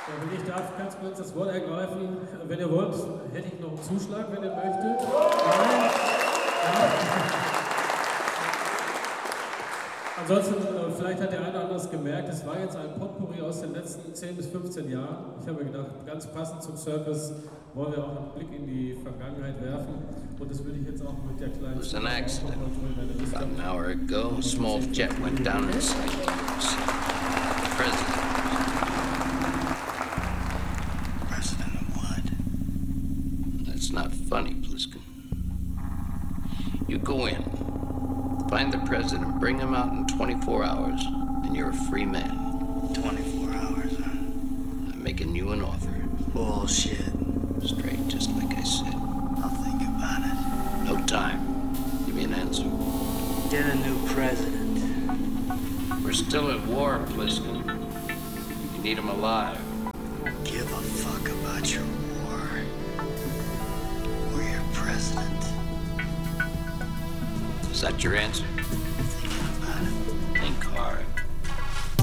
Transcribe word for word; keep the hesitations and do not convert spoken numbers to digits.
Ja, wenn ich darf ganz kurz das Wort ergreifen. Wenn ihr wollt, hätte ich noch einen Zuschlag, wenn ihr möchtet. Nein. Ansonsten, vielleicht hat der eine oder andere es gemerkt, es war jetzt ein Potpourri aus den letzten zehn bis fünfzehn Jahren. Ich habe mir gedacht, ganz passend zum Circus wollen wir auch einen Blick in die Vergangenheit werfen. Und das würde ich jetzt auch mit der kleinen... It was an accident. About an hour ago, a small jet went down in sight. The president. President of what? That's not funny, Pliskin. You go in, find the president, bring him out in twenty-four hours, and you're a free man. twenty-four hours, huh? I'm making you an offer. Bullshit. Straight, just like I said. I'll think about it. No time. Give me an answer. Get a new president. We're still at war, Pliskin. You need him alive. Give a fuck about your war. We're your president. Is that your answer? Thinking about it. Think hard.